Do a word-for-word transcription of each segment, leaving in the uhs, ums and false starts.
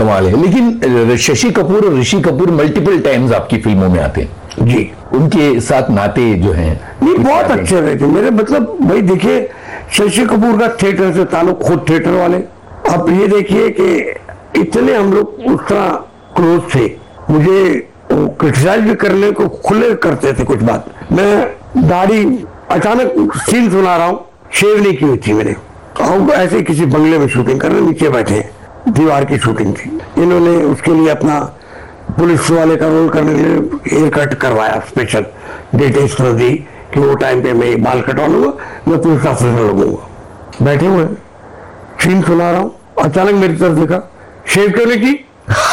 कमाल है। लेकिन शशि कपूर और ऋषि कपूर मल्टीपल टाइम्स आपकी फिल्मों में आते हैं जी, उनके साथ नाते जो हैं नहीं बहुत अच्छे रहे थे मेरे। मतलब भाई देखिए, शशि कपूर का थिएटर से ताल्लुक, खुद थिएटर वाले। आप ये देखिए कि इतने हम लोग उस तरह क्लोज थे, मुझे क्रिटिसाइज भी करने को खुले करते थे कुछ बात। मैं दाढ़ी अचानक सीन सुना रहा हूँ, शेव नहीं की हुई थी मैंने, और ऐसे किसी बंगले में शूटिंग कर रहे, नीचे बैठे, दीवार की शूटिंग थी। इन्होंने उसके लिए अपना पुलिस वाले का रोल करने के लिए हेयर कट करवाया, स्पेशल डिटेल्स तो दी कि वो टाइम पे मैं बाल कटवा लूंगा, मैं पुलिस ऑफिसर लगूंगा। बैठे हुए सीन सुना रहा हूँ, अचानक मेरी तरफ देखा, शेव क्यों नहीं की?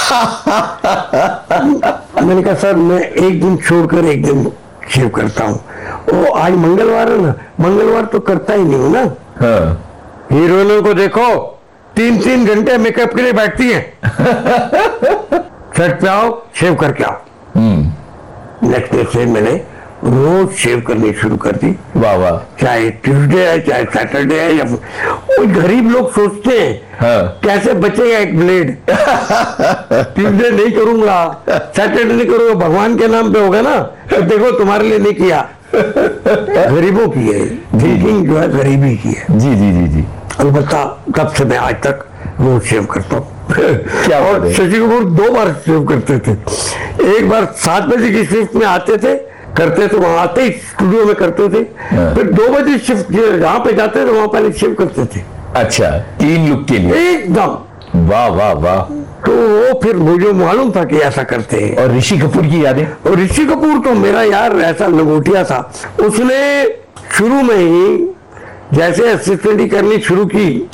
मैंने कहा सर मैं एक दिन छोड़कर एक दिन शेव करता हूँ, वो आज मंगलवार है ना, मंगलवार तो करता ही नहीं हूँ ना। हाँ। हीरोइनों को देखो तीन तीन घंटे मेकअप के लिए बैठती है। सेट पे आओ, शेव करके आओ। नेक्स्ट डे से मैंने रोज शेव करनी शुरू कर दी। वाह वाह। चाहे ट्यूसडे है चाहे सैटरडे है, या वो गरीब लोग सोचते हैं हाँ। कैसे बचेगा एक ब्लेड। ट्यूसडे नहीं करूंगा, सैटरडे नहीं करूंगा, भगवान के नाम पे होगा ना, तो देखो तुम्हारे लिए नहीं किया। गरीबों की है थिंकिंग, जो है गरीबी की है। जी जी जी जी। अलबत्ता तब से मैं आज तक रोज शेव करता हूँ। क्या और शशि कपूर दो बार शेव करते थे। एक बार सात बजे की शिफ्ट में आते थे, करते थे, वहां आते ही स्टूडियो में करते थे। फिर दो बजे शिफ्ट जहाँ पे जाते थे वहां पहले शेव करते थे। अच्छा, क्लीन लुक के लिए एकदम। वाह वाह वाह। तो वो फिर मुझे मालूम था कि ऐसा करते हैं। और ऋषि कपूर की यादें? और ऋषि कपूर तो मेरा यार ऐसा लंगोटिया था, उसने शुरू में ही जैसे असिस्टेंट करनी शुरू की,